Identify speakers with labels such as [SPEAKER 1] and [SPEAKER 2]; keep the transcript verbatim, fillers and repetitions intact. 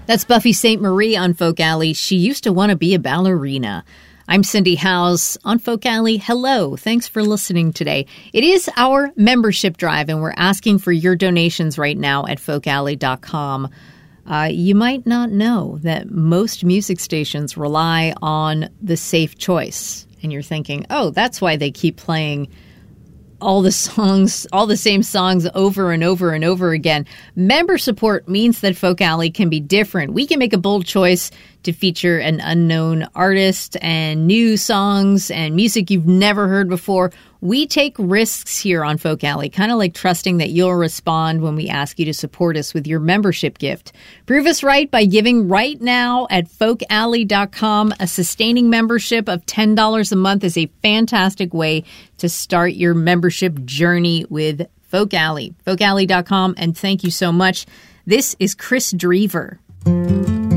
[SPEAKER 1] That's Buffy Sainte Marie on Folk Alley. She used to want to be a ballerina. I'm Cindy Howes on Folk Alley. Hello. Thanks for listening today. It is our membership drive, and we're asking for your donations right now at folk alley dot com. Uh, you might not know that most music stations rely on the safe choice. And you're thinking, oh, that's why they keep playing all the songs, all the same songs over and over and over again. Member support means that Folk Alley can be different. We can make a bold choice to feature an unknown artist and new songs and music you've never heard before. We take risks here on Folk Alley, kind of like trusting that you'll respond when we ask you to support us with your membership gift. Prove us right by giving right now at folk alley dot com. A sustaining membership of ten dollars a month is a fantastic way to start your membership journey with Folk Alley. folk alley dot com, and thank you so much. This is Chris Drever.